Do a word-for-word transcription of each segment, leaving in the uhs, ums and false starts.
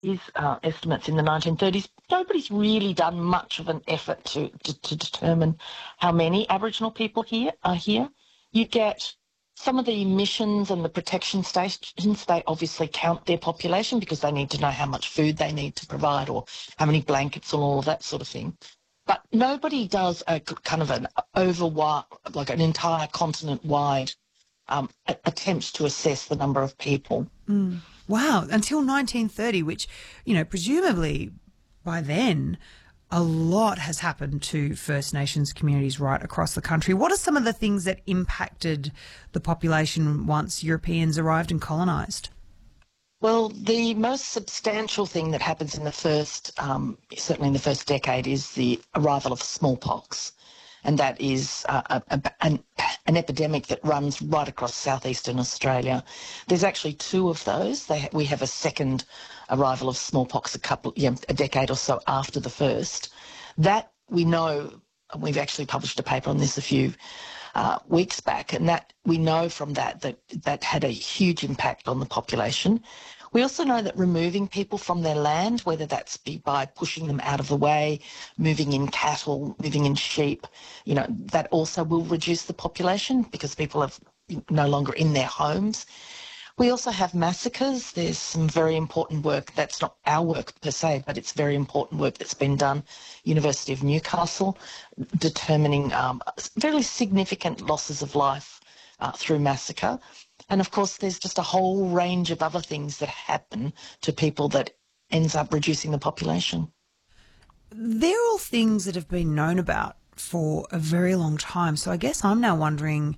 His uh, estimates in the nineteen thirties, nobody's really done much of an effort to, to, to determine how many Aboriginal people here are here. You get some of the missions and the protection stations, they obviously count their population because they need to know how much food they need to provide or how many blankets and all of that sort of thing. But nobody does a kind of an over, like an entire continent-wide um, attempt to assess the number of people. Mm. Wow, until nineteen thirty, which, you know, presumably by then a lot has happened to First Nations communities right across the country. What are some of the things that impacted the population once Europeans arrived and colonised? Well, the most substantial thing that happens in the first, um, certainly in the first decade, is the arrival of smallpox. And that is uh, a, a, an, an epidemic that runs right across southeastern Australia. There's actually two of those. They, we have a second arrival of smallpox a couple, yeah, a decade or so after the first. That we know, and we've actually published a paper on this a few uh, weeks back, and that we know from that that that had a huge impact on the population. We also know that removing people from their land, whether that's be by pushing them out of the way, moving in cattle, moving in sheep, you know, that also will reduce the population because people are no longer in their homes. We also have massacres. There's some very important work. That's not our work per se, but it's very important work that's been done, University of Newcastle, determining um, very significant losses of life uh, through massacre. And, of course, there's just a whole range of other things that happen to people that ends up reducing the population. They're all things that have been known about for a very long time. So I guess I'm now wondering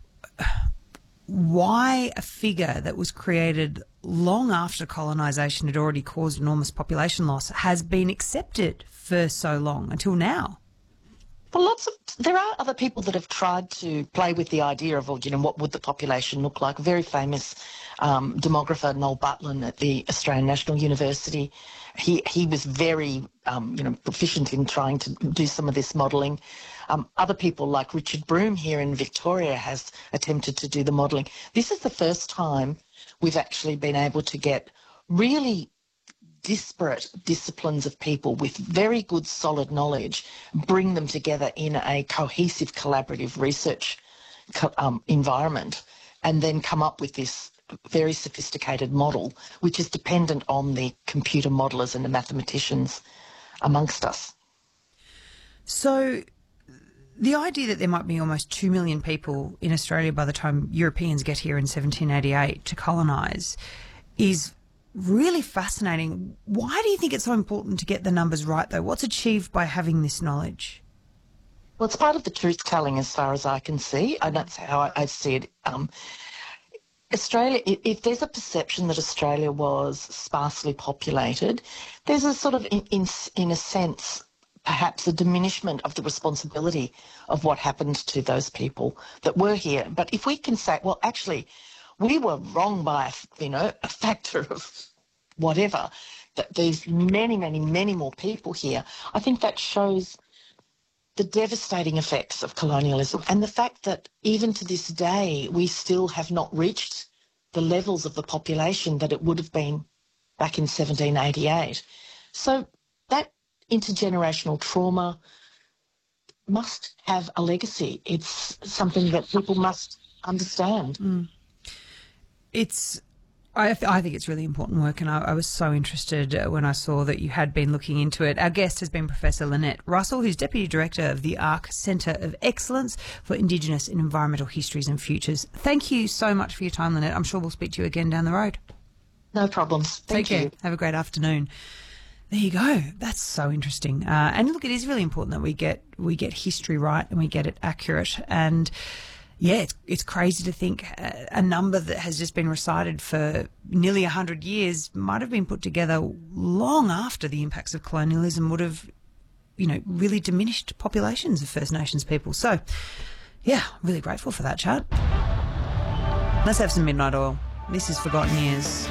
why a figure that was created long after colonisation had already caused enormous population loss has been accepted for so long until now. Well, lots of there are other people that have tried to play with the idea of, well, you know, what would the population look like? A very famous um, demographer, Noel Butlin, at the Australian National University, he he was very, um, you know, proficient in trying to do some of this modelling. Um, other people like Richard Broome here in Victoria has attempted to do the modelling. This is the first time we've actually been able to get really disparate disciplines of people with very good solid knowledge, bring them together in a cohesive collaborative research um, environment, and then come up with this very sophisticated model, which is dependent on the computer modelers and the mathematicians amongst us. So the idea that there might be almost two million people in Australia by the time Europeans get here in seventeen eighty-eight to colonise is really fascinating. Why do you think it's so important to get the numbers right, though? What's achieved by having this knowledge? Well, it's part of the truth-telling as far as I can see, and that's how I, I see it. Um, Australia, if there's a perception that Australia was sparsely populated, there's a sort of, in, in, in a sense, perhaps a diminishment of the responsibility of what happened to those people that were here. But if we can say, well, actually, we were wrong by, you know, a factor of whatever, that there's many, many, many more people here, I think that shows the devastating effects of colonialism and the fact that even to this day we still have not reached the levels of the population that it would have been back in seventeen eighty-eight. So that intergenerational trauma must have a legacy. It's something that people must understand. Mm. It's, I, th- I think it's really important work, and I, I was so interested uh, when I saw that you had been looking into it. Our guest has been Professor Lynette Russell, who's Deputy Director of the ARC Centre of Excellence for Indigenous and Environmental Histories and Futures. Thank you so much for your time, Lynette. I'm sure we'll speak to you again down the road. No problems. Thank Take you. care. Have a great afternoon. There you go. That's so interesting. Uh, and look, it is really important that we get we get history right and we get it accurate. And yeah, it's, it's crazy to think a, a number that has just been recited for nearly one hundred years might have been put together long after the impacts of colonialism would have, you know, really diminished populations of First Nations people. So, yeah, really grateful for that chat. Let's have some Midnight Oil. This is Forgotten Years.